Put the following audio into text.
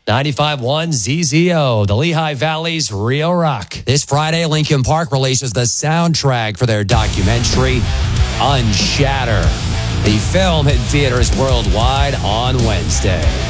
95.1 ZZO, the Lehigh Valley's Rio Rock. This Friday, Lincoln Park releases the soundtrack for their documentary, Unshatter. The film hit theaters worldwide on Wednesday.